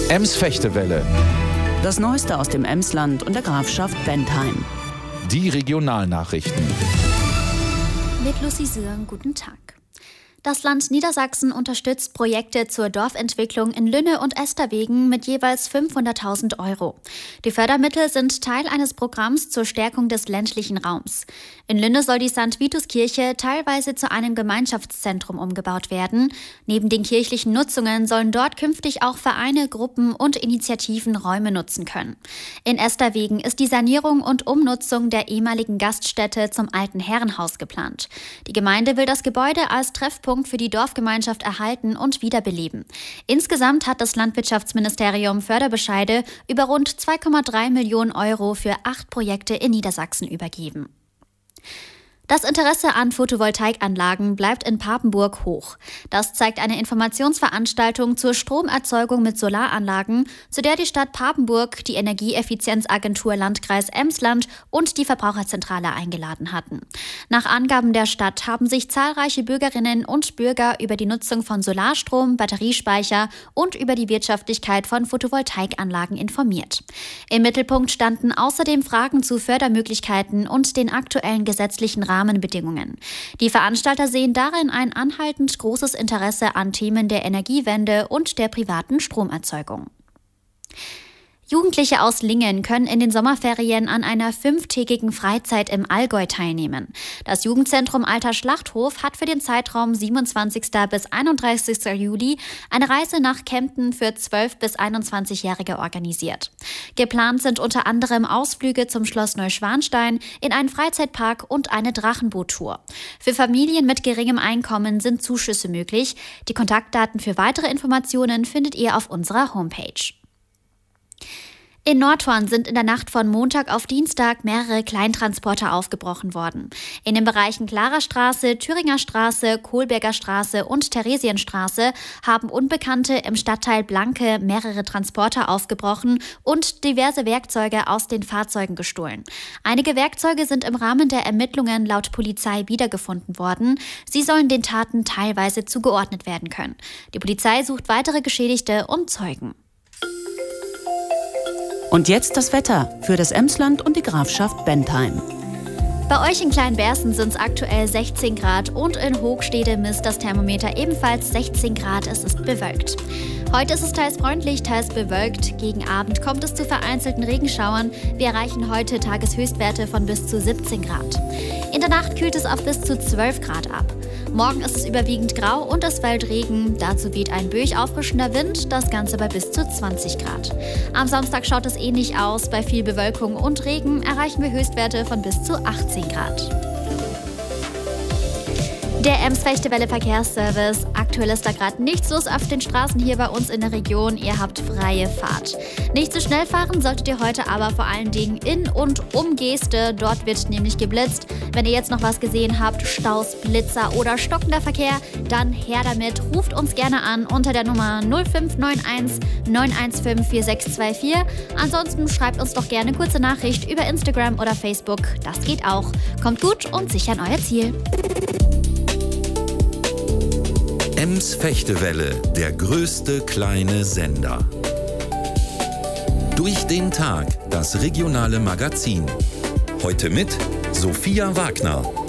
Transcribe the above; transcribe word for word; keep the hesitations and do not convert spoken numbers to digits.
Ems-Fechtewelle. Das Neueste aus dem Emsland und der Grafschaft Bentheim. Die Regionalnachrichten. Mit Lucy Sürn, guten Tag. Das Land Niedersachsen unterstützt Projekte zur Dorfentwicklung in Lünne und Esterwegen mit jeweils fünfhunderttausend Euro. Die Fördermittel sind Teil eines Programms zur Stärkung des ländlichen Raums. In Lünne soll die Sankt Vitus-Kirche teilweise zu einem Gemeinschaftszentrum umgebaut werden. Neben den kirchlichen Nutzungen sollen dort künftig auch Vereine, Gruppen und Initiativen Räume nutzen können. In Esterwegen ist die Sanierung und Umnutzung der ehemaligen Gaststätte zum alten Herrenhaus geplant. Die Gemeinde will das Gebäude als Treffpunkt für die Dorfgemeinschaft erhalten und wiederbeleben. Insgesamt hat das Landwirtschaftsministerium Förderbescheide über rund zwei Komma drei Millionen Euro für acht Projekte in Niedersachsen übergeben. Das Interesse an Photovoltaikanlagen bleibt in Papenburg hoch. Das zeigt eine Informationsveranstaltung zur Stromerzeugung mit Solaranlagen, zu der die Stadt Papenburg, die Energieeffizienzagentur Landkreis Emsland und die Verbraucherzentrale eingeladen hatten. Nach Angaben der Stadt haben sich zahlreiche Bürgerinnen und Bürger über die Nutzung von Solarstrom, Batteriespeicher und über die Wirtschaftlichkeit von Photovoltaikanlagen informiert. Im Mittelpunkt standen außerdem Fragen zu Fördermöglichkeiten und den aktuellen gesetzlichen Rahmenbedingungen. Rahmenbedingungen. Die Veranstalter sehen darin ein anhaltend großes Interesse an Themen der Energiewende und der privaten Stromerzeugung. Jugendliche aus Lingen können in den Sommerferien an einer fünftägigen Freizeit im Allgäu teilnehmen. Das Jugendzentrum Alter Schlachthof hat für den Zeitraum siebenundzwanzigsten bis einunddreißigsten Juli eine Reise nach Kempten für zwölf- bis einundzwanzigjährige organisiert. Geplant sind unter anderem Ausflüge zum Schloss Neuschwanstein, in einen Freizeitpark und eine Drachenboottour. Für Familien mit geringem Einkommen sind Zuschüsse möglich. Die Kontaktdaten für weitere Informationen findet ihr auf unserer Homepage. In Nordhorn sind in der Nacht von Montag auf Dienstag mehrere Kleintransporter aufgebrochen worden. In den Bereichen Klarerstraße, Thüringer Straße, Kohlberger Straße und Theresienstraße haben Unbekannte im Stadtteil Blanke mehrere Transporter aufgebrochen und diverse Werkzeuge aus den Fahrzeugen gestohlen. Einige Werkzeuge sind im Rahmen der Ermittlungen laut Polizei wiedergefunden worden. Sie sollen den Taten teilweise zugeordnet werden können. Die Polizei sucht weitere Geschädigte und Zeugen. Und jetzt das Wetter für das Emsland und die Grafschaft Bentheim. Bei euch in Kleinberßen sind es aktuell sechzehn Grad und in Hoogstede misst das Thermometer ebenfalls sechzehn Grad. Es ist bewölkt. Heute ist es teils freundlich, teils bewölkt. Gegen Abend kommt es zu vereinzelten Regenschauern. Wir erreichen heute Tageshöchstwerte von bis zu siebzehn Grad. In der Nacht kühlt es auf bis zu zwölf Grad ab. Morgen ist es überwiegend grau und es fällt Regen. Dazu weht ein böig auffrischender Wind, das Ganze bei bis zu zwanzig Grad. Am Samstag schaut es ähnlich aus. Bei viel Bewölkung und Regen erreichen wir Höchstwerte von bis zu achtzehn Grad. Der Ems-Fechtewelle Verkehrsservice. Aktuell ist da gerade nichts los auf den Straßen hier bei uns in der Region. Ihr habt freie Fahrt. Nicht zu schnell fahren solltet ihr heute aber vor allen Dingen in und um Geeste. Dort wird nämlich geblitzt. Wenn ihr jetzt noch was gesehen habt, Staus, Blitzer oder stockender Verkehr, dann her damit. Ruft uns gerne an unter der Nummer null fünf neun eins neun eins fünf vier sechs zwei vier. Ansonsten schreibt uns doch gerne kurze Nachricht über Instagram oder Facebook. Das geht auch. Kommt gut und sicher an euer Ziel. Ems-Fechtewelle, der größte kleine Sender. Durch den Tag, das regionale Magazin. Heute mit Sophia Wagner.